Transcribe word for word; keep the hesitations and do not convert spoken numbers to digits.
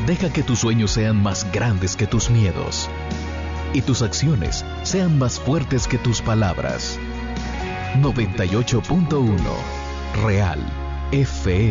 Deja que tus sueños sean más grandes que tus miedos y tus acciones sean más fuertes que tus palabras. noventa y ocho punto uno Real F M.